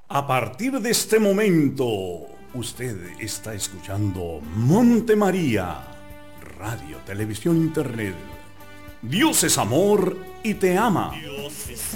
A partir de este momento, usted está escuchando Monte María, radio, televisión, internet. Dios es amor y te ama. Dios es